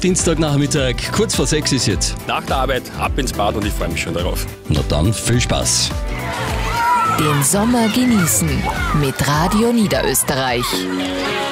Dienstagnachmittag, kurz vor 6 ist jetzt. Nach der Arbeit ab ins Bad und ich freue mich schon darauf. Na dann, viel Spaß. Den Sommer genießen mit Radio Niederösterreich.